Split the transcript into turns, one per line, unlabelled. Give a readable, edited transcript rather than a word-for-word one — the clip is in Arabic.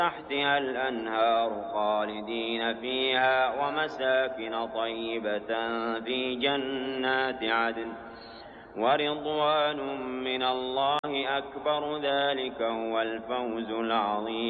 تحتها الأنهار خالدين فيها ومساكن طيبة في جنات عدن ورضوان من الله أكبر ذلك هو الفوز العظيم.